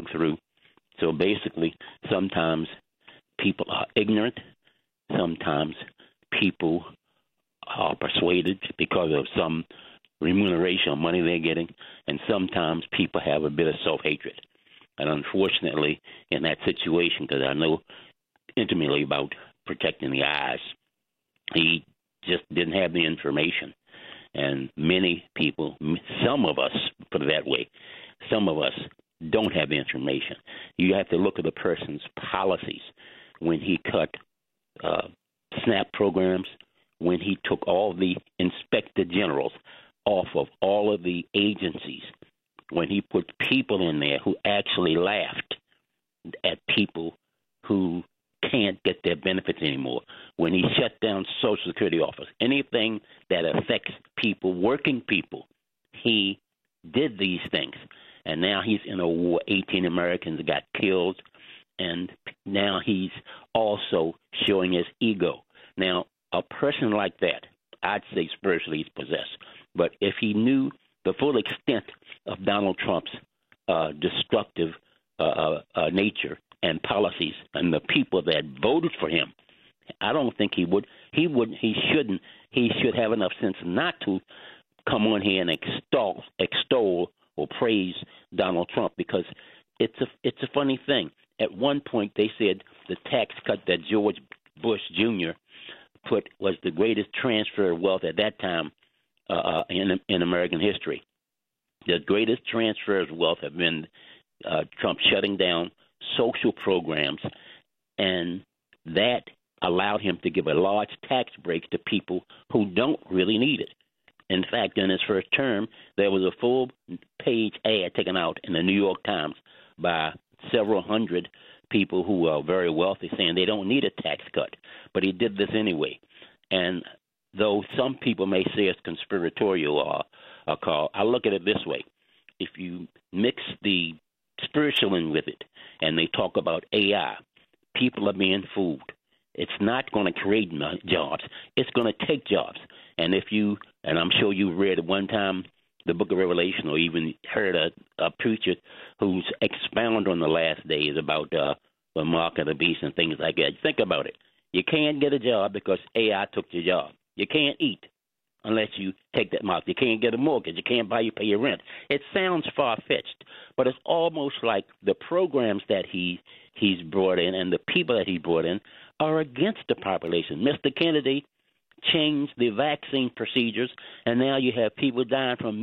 through. So basically, sometimes people are ignorant. Sometimes people are persuaded because of some remuneration or money they're getting. And sometimes people have a bit of self-hatred. And unfortunately, in that situation, because I know intimately about protecting the eyes, he just didn't have the information. And many people, some of us, put it that way, some of us don't have the information. You have to look at the person's policies. When he cut SNAP programs, when he took all the inspector generals off of all of the agencies, when he put people in there who actually laughed at people who can't get their benefits anymore, when he shut down Social Security office, anything that affects people, working people, he did these things. And now he's in a war. 18 Americans got killed, and now he's also showing his ego. Now, a person like that, I'd say spiritually he's possessed. But if he knew the full extent of Donald Trump's destructive nature and policies and the people that voted for him, I don't think he would. He wouldn't. He shouldn't. He should have enough sense not to come on here and extol or praise Donald Trump, because it's a funny thing. At one point, they said the tax cut that George Bush Jr. put was the greatest transfer of wealth at that time in American history. The greatest transfer of wealth have been Trump shutting down social programs, and that allowed him to give a large tax break to people who don't really need it. In fact, in his first term, there was a full-page ad taken out in the New York Times by several hundred people who are very wealthy saying they don't need a tax cut. But he did this anyway. And though some people may say it's conspiratorial or call, I look at it this way. If you mix the spiritual in with it and they talk about AI, people are being fooled. It's not going to create jobs. It's going to take jobs. And if you, and I'm sure you read at one time the book of Revelation, or even heard a preacher who's expound on the last days about the mark of the beast and things like that. Think about it. You can't get a job because AI took your job. You can't eat unless you take that mark. You can't get a mortgage. You can't pay your rent. It sounds far-fetched, but it's almost like the programs that he's brought in and the people that he brought in are against the population. Mr. Kennedy changed the vaccine procedures, and now you have people dying from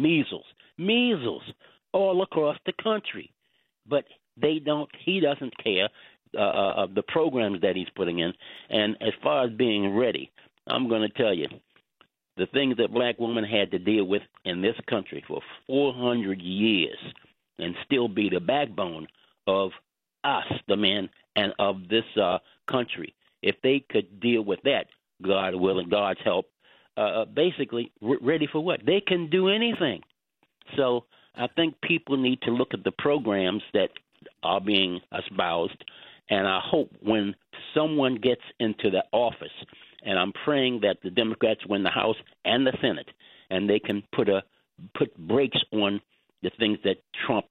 measles all across the country. But he doesn't care of the programs that he's putting in. And as far as being ready, I'm going to tell you, the things that black women had to deal with in this country for 400 years and still be the backbone of us, the men, and of this country. If they could deal with that, God willing, God's help, basically ready for what? They can do anything. So I think people need to look at the programs that are being espoused, and I hope when someone gets into the office, and I'm praying that the Democrats win the House and the Senate, and they can put brakes on the things that Trump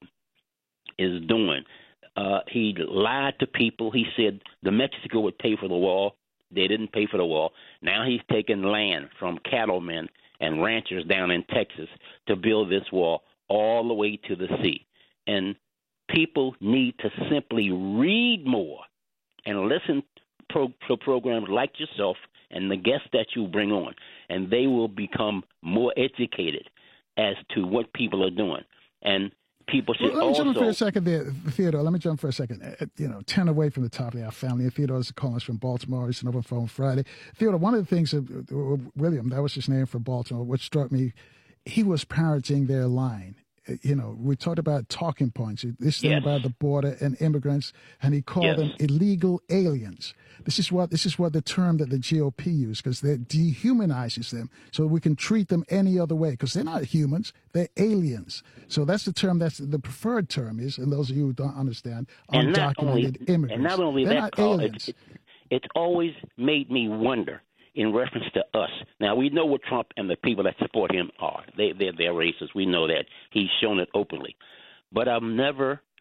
is doing. He lied to people. He said the Mexico would pay for the wall. They didn't pay for the wall. Now he's taking land from cattlemen and ranchers down in Texas to build this wall all the way to the sea. And people need to simply read more and listen to programs like yourself and the guests that you bring on, and they will become more educated as to what people are doing. And people should let me jump in for a second there, Theodore. Let me jump for a second. 10 away from the top of our family. Theodore is calling us from Baltimore. He's an open phone Friday. Theodore, one of the things that William, that was his name from Baltimore, which struck me, he was parroting their line. We talked about talking points, this thing about the border and immigrants, and he called them illegal aliens. This is what the term that the GOP used, because that dehumanizes them, so we can treat them any other way, because they're not humans, they're aliens. So that's the term, that's the preferred term is, and those of you who don't understand, undocumented immigrants. And not only they're that, not Carl, aliens. It's always made me wonder in reference to us. Now, we know what Trump and the people that support him are. They're racist. We know that. He's shown it openly. But I've never